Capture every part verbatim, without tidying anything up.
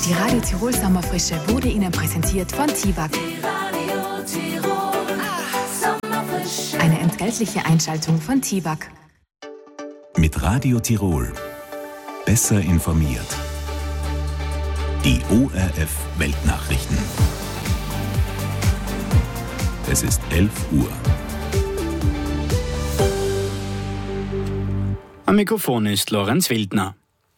Die Radio Tirol Sommerfrische wurde Ihnen präsentiert von Tiwag. Eine entgeltliche Einschaltung von Tiwag. Mit Radio Tirol. Besser informiert. Die O R F Weltnachrichten. Es ist elf Uhr. Am Mikrofon ist Lorenz Wildner.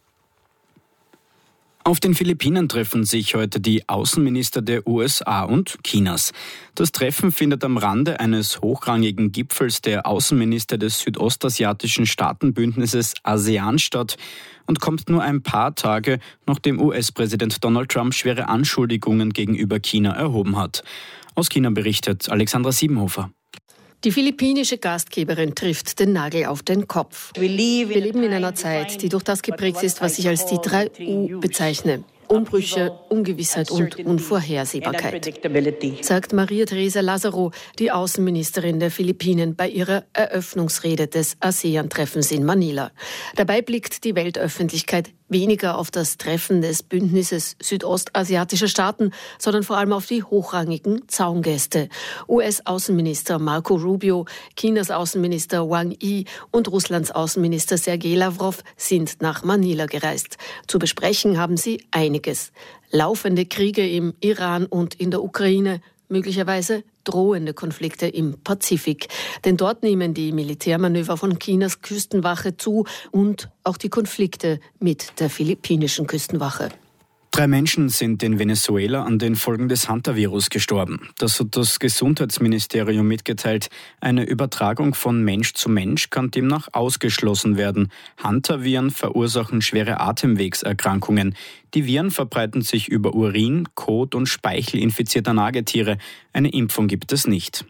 Auf den Philippinen treffen sich heute die Außenminister der U S A und Chinas. Das Treffen findet am Rande eines hochrangigen Gipfels der Außenminister des südostasiatischen Staatenbündnisses ASEAN statt und kommt nur ein paar Tage, nachdem U S-Präsident Donald Trump schwere Anschuldigungen gegenüber China erhoben hat. Aus China berichtet Alexandra Siebenhofer. Die philippinische Gastgeberin trifft den Nagel auf den Kopf. Wir leben in einer Zeit, die durch das geprägt ist, was ich als die drei U bezeichne. Umbrüche, Ungewissheit und Unvorhersehbarkeit, sagt Maria Teresa Lazaro, die Außenministerin der Philippinen, bei ihrer Eröffnungsrede des ASEAN-Treffens in Manila. Dabei blickt die Weltöffentlichkeit weniger auf das Treffen des Bündnisses südostasiatischer Staaten, sondern vor allem auf die hochrangigen Zaungäste. U S-Außenminister Marco Rubio, Chinas Außenminister Wang Yi und Russlands Außenminister Sergei Lavrov sind nach Manila gereist. Zu besprechen haben sie einiges. Laufende Kriege im Iran und in der Ukraine, möglicherweise drohende Konflikte im Pazifik. Denn dort nehmen die Militärmanöver von Chinas Küstenwache zu und auch die Konflikte mit der philippinischen Küstenwache. Drei Menschen sind in Venezuela an den Folgen des Hantavirus gestorben. Das hat das Gesundheitsministerium mitgeteilt. Eine Übertragung von Mensch zu Mensch kann demnach ausgeschlossen werden. Hantaviren verursachen schwere Atemwegserkrankungen. Die Viren verbreiten sich über Urin, Kot und Speichel infizierter Nagetiere. Eine Impfung gibt es nicht.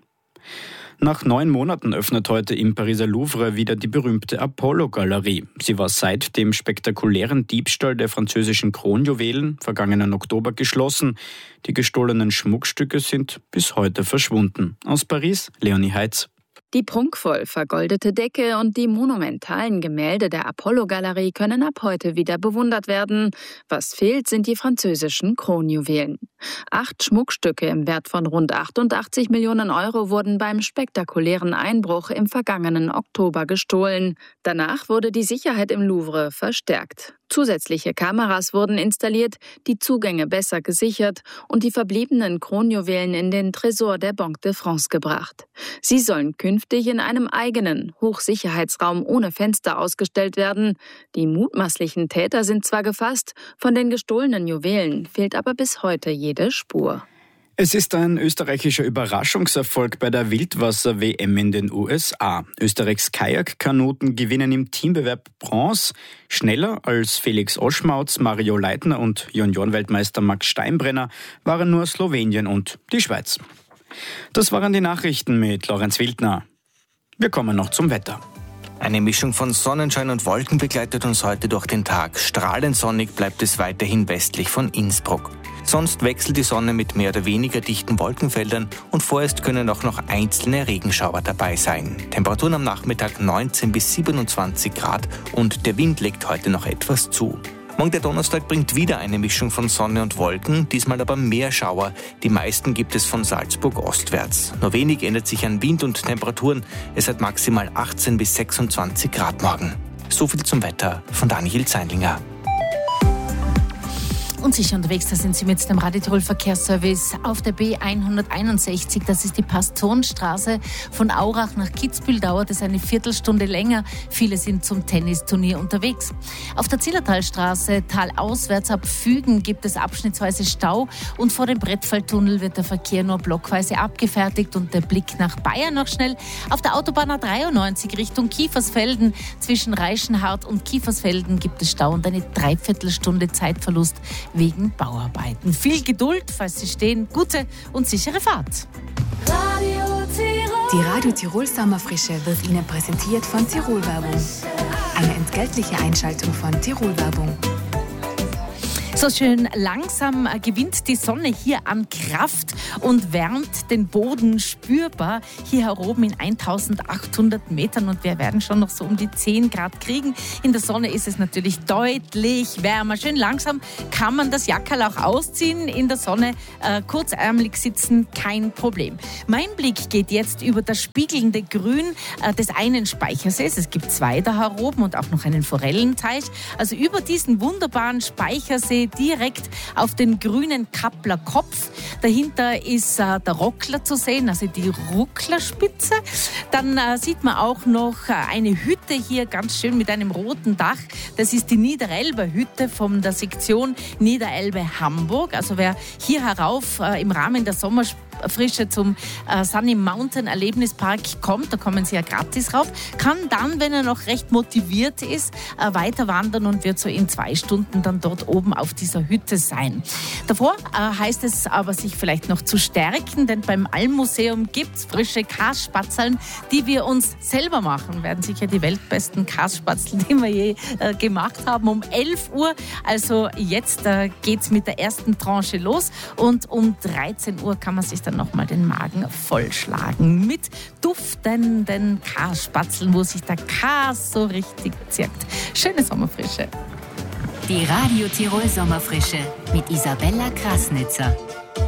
Nach neun Monaten öffnet heute im Pariser Louvre wieder die berühmte Apollo-Galerie. Sie war seit dem spektakulären Diebstahl der französischen Kronjuwelen vergangenen Oktober geschlossen. Die gestohlenen Schmuckstücke sind bis heute verschwunden. Aus Paris, Leonie Heitz. Die prunkvoll vergoldete Decke und die monumentalen Gemälde der Apollo-Galerie können ab heute wieder bewundert werden. Was fehlt, sind die französischen Kronjuwelen. Acht Schmuckstücke im Wert von rund achtundachtzig Millionen Euro wurden beim spektakulären Einbruch im vergangenen Oktober gestohlen. Danach wurde die Sicherheit im Louvre verstärkt. Zusätzliche Kameras wurden installiert, die Zugänge besser gesichert und die verbliebenen Kronjuwelen in den Tresor der Banque de France gebracht. Sie sollen künftig in einem eigenen Hochsicherheitsraum ohne Fenster ausgestellt werden. Die mutmaßlichen Täter sind zwar gefasst, von den gestohlenen Juwelen fehlt aber bis heute jede Spur. Es ist ein österreichischer Überraschungserfolg bei der Wildwasser-W M in den U S A. Österreichs Kajakkanoten gewinnen im Teambewerb Bronze. Schneller als Felix Oschmautz, Mario Leitner und Juniorenweltmeister Max Steinbrenner waren nur Slowenien und die Schweiz. Das waren die Nachrichten mit Lorenz Wildner. Wir kommen noch zum Wetter. Eine Mischung von Sonnenschein und Wolken begleitet uns heute durch den Tag. Strahlend sonnig bleibt es weiterhin westlich von Innsbruck. Sonst wechselt die Sonne mit mehr oder weniger dichten Wolkenfeldern und vorerst können auch noch einzelne Regenschauer dabei sein. Temperaturen am Nachmittag neunzehn bis siebenundzwanzig Grad und der Wind legt heute noch etwas zu. Morgen der Donnerstag bringt wieder eine Mischung von Sonne und Wolken, diesmal aber mehr Schauer. Die meisten gibt es von Salzburg ostwärts. Nur wenig ändert sich an Wind und Temperaturen. Es hat maximal achtzehn bis sechsundzwanzig Grad morgen. So viel zum Wetter von Daniel Zeinlinger. Und sicher unterwegs, da sind Sie mit dem Radio Tirol Verkehrsservice auf der B hunderteinundsechzig. Das ist die Pastonstraße. Von Aurach nach Kitzbühel dauert es eine Viertelstunde länger. Viele sind zum Tennisturnier unterwegs. Auf der Zillertalstraße talauswärts ab Fügen gibt es abschnittsweise Stau. Und vor dem Brettfalltunnel wird der Verkehr nur blockweise abgefertigt. Und der Blick nach Bayern noch schnell. Auf der Autobahn A dreiundneunzig Richtung Kiefersfelden. Zwischen Reichenhardt und Kiefersfelden gibt es Stau und eine Dreiviertelstunde Zeitverlust wegen Bauarbeiten. Viel Geduld, falls Sie stehen. Gute und sichere Fahrt. Radio Tirol. Die Radio Tirol Sommerfrische wird Ihnen präsentiert von Tirol Werbung. Eine entgeltliche Einschaltung von Tirol Werbung. So schön langsam äh, gewinnt die Sonne hier an Kraft und wärmt den Boden spürbar hier oben in eintausendachthundert Metern und wir werden schon noch so um die zehn Grad kriegen. In der Sonne ist es natürlich deutlich wärmer. Schön langsam kann man das Jackerl auch ausziehen, in der Sonne äh, kurzärmelig sitzen, kein Problem. Mein Blick geht jetzt über das spiegelnde Grün äh, des einen Speichersees. Es gibt zwei da oben und auch noch einen Forellenteich. Also über diesen wunderbaren Speichersee direkt auf den grünen Kappler Kopf. Dahinter ist äh, der Rockler zu sehen, also die Rucklerspitze. Dann äh, sieht man auch noch äh, eine Hütte hier, ganz schön mit einem roten Dach. Das ist die Niederelber Hütte von der Sektion Niederelbe Hamburg. Also wer hier herauf äh, im Rahmen der Sommerfrische zum äh, Sunny Mountain Erlebnispark kommt, da kommen Sie ja gratis rauf, kann dann, wenn er noch recht motiviert ist, äh, weiter wandern und wird so in zwei Stunden dann dort oben auf dieser Hütte sein. Davor äh, heißt es aber, sich vielleicht noch zu stärken, denn beim Almmuseum gibt es frische Kasspatzeln, die wir uns selber machen. Werden sicher die weltbesten Kasspatzeln, die wir je äh, gemacht haben, um elf Uhr. Also jetzt äh, geht es mit der ersten Tranche los und um dreizehn Uhr kann man sich dann nochmal den Magen vollschlagen mit duftenden Kasspatzeln, wo sich der Kas so richtig zirkt. Schöne Sommerfrische. Die Radio Tirol Sommerfrische mit Isabella Krasnitzer.